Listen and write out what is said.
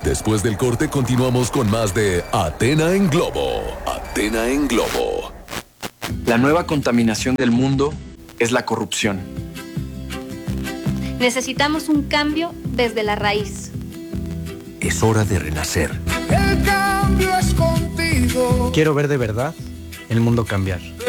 Después del corte continuamos con más de Athena en Globo. Athena en Globo. La nueva contaminación del mundo es la corrupción. Necesitamos un cambio desde la raíz. Es hora de renacer. El cambio es contigo. Quiero ver de verdad el mundo cambiar.